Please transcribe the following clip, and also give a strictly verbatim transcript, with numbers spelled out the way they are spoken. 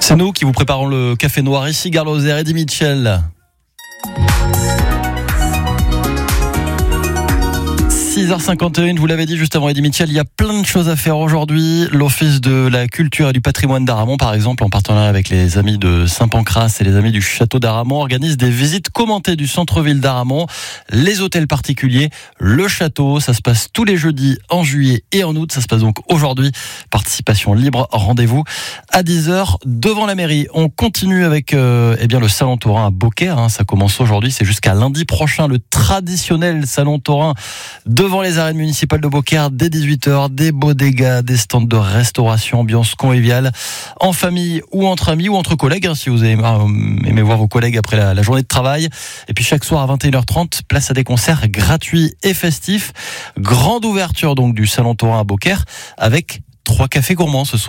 C'est nous qui vous préparons le café noir ici, Gare Lozère, Eddie Mitchell. six heures cinquante et un, vous l'avez dit juste avant Eddie Mitchell, il y a plein de choses à faire aujourd'hui. L'Office de la culture et du patrimoine d'Aramon, par exemple, en partenariat avec les amis de Saint-Pancras et les amis du château d'Aramon, organise des visites commentées du centre-ville d'Aramon, les hôtels particuliers, le château. Ça se passe tous les jeudis en juillet et en août. Ça se passe donc aujourd'hui. Participation libre. Rendez-vous à dix heures devant la mairie. On continue avec euh, eh bien le salon taurin à Beaucaire. Hein. Ça commence aujourd'hui. C'est jusqu'à lundi prochain. Le traditionnel salon taurin de devant les arènes municipales de Beaucaire dès dix-huit heures, des bodegas, des stands de restauration, ambiance conviviale, en famille ou entre amis ou entre collègues, hein, si vous aimez, aimez voir vos collègues après la, la journée de travail. Et puis chaque soir à vingt et une heures trente, place à des concerts gratuits et festifs. Grande ouverture donc du salon taurin à Beaucaire avec trois cafés gourmands ce soir.